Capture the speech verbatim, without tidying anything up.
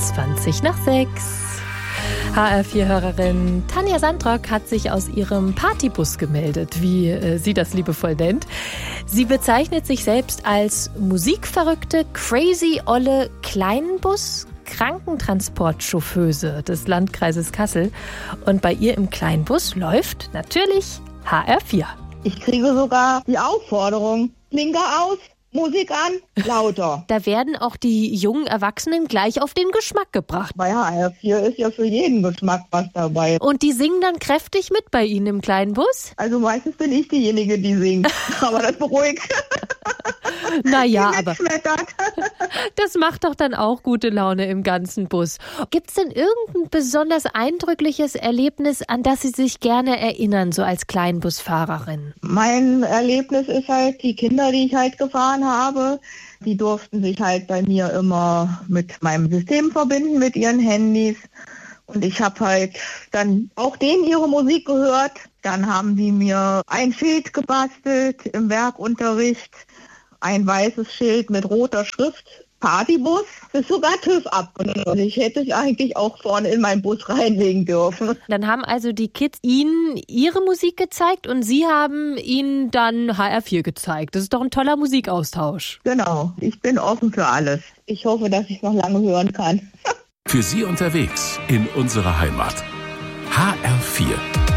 zwanzig nach sechs. H R vier-Hörerin Tanja Sandrock hat sich aus ihrem Partybus gemeldet, wie äh, sie das liebevoll nennt. Sie bezeichnet sich selbst als musikverrückte, crazy olle Kleinbus Krankentransportchauffeuse des Landkreises Kassel. Und bei ihr im Kleinbus läuft natürlich H R vier. Ich kriege sogar die Aufforderung, Blinker aus, Musik an, lauter. Da werden auch die jungen Erwachsenen gleich auf den Geschmack gebracht. Bei H R vier ist ja für jeden Geschmack was dabei. Und die singen dann kräftig mit bei Ihnen im kleinen Bus? Also meistens bin ich diejenige, die singt. Aber das beruhigt. Naja, aber das macht doch dann auch gute Laune im ganzen Bus. Gibt's denn irgendein besonders eindrückliches Erlebnis, an das Sie sich gerne erinnern, so als Kleinbusfahrerin? Mein Erlebnis ist halt, die Kinder, die ich halt gefahren habe, die durften sich halt bei mir immer mit meinem System verbinden, mit ihren Handys. Und ich habe halt dann auch denen ihre Musik gehört. Dann haben die mir ein Schild gebastelt im Werkunterricht. Ein weißes Schild mit roter Schrift, Partybus, ist sogar TÜV abgenommen. Also ich hätte es eigentlich auch vorne in meinen Bus reinlegen dürfen. Dann haben also die Kids Ihnen ihre Musik gezeigt und Sie haben Ihnen dann H R vier gezeigt. Das ist doch ein toller Musikaustausch. Genau, ich bin offen für alles. Ich hoffe, dass ich noch lange hören kann. Für Sie unterwegs in unserer Heimat. H R vier.